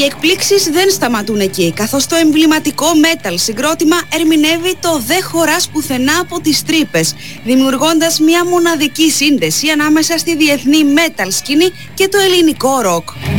εκπλήξεις δεν σταματούν εκεί, καθώς το εμβληματικό metal συγκρότημα ερμηνεύει το «Δε χωράς πουθενά από τις τρύπες», δημιουργώντας μια μοναδική σύνδεση ανάμεσα στη διεθνή metal σκηνή και το ελληνικό rock.